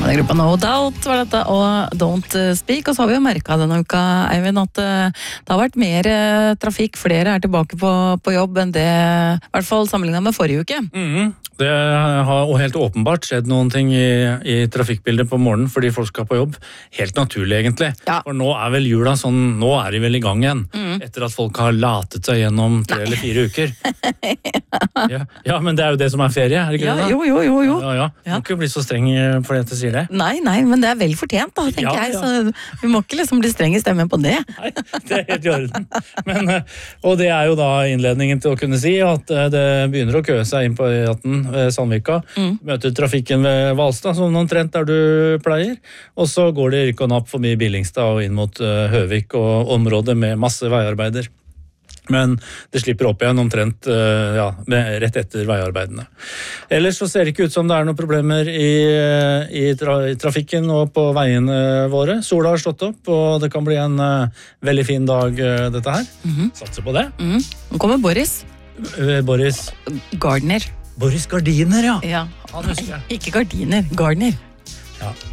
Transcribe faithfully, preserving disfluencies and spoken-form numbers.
Gruppa No Doubt var dette, og Don't Speak. Og så har vi jo merket denne uka, Eivind, at det har vært mer trafikk, flere er tilbake på, på jobb enn det, i hvert fall sammenlignet med forrige uke. Mm-hmm. Det har jo helt åpenbart skjedd noen ting i, i trafikkbildet på morgenen fordi folk skal på jobb. Helt naturlig egentlig. Ja. For nå er vel jula sånn, nå er de vel i gang igjen. Mm. Etter at folk har latet seg gjennom tre Nei. eller fire uker. ja. ja, men det er jo det som er ferie, er det ikke ja, det da? Jo, jo, jo. jo. Ja, ja. Du må ikke bli så streng fordi at du sier det. Nei, nei, men det er vel fortjent da, tenker ja, jeg. Ja. Så vi må ikke liksom bli streng i stemmen på det. Nei, det er helt i orden. Men, og det er jo da innledningen til å kunne si at det begynner å køe seg inn på E atten ved Sandvika. Mm. Møter trafikken ved Valstad, som omtrent der du pleier. Og så går det rykk og napp forbi Billingstad og inn mot uh, Høvik og området med masse veiarbeider. Men det slipper opp igjen omtrent uh, ja, rett etter veiarbeidene. Ellers så ser det ikke ut som det er noen problemer i, i, tra i trafikken og på veiene våre. Sola har stått opp, og det kan bli en uh, veldig fin dag, uh, dette her. Mm-hmm. Satser på det. Mm. Nå kommer Boris. Uh, Boris. Gardner. Boris Gardiner, ja. Ja. Han husker jeg. Ikke gardiner, Gardner. Ja.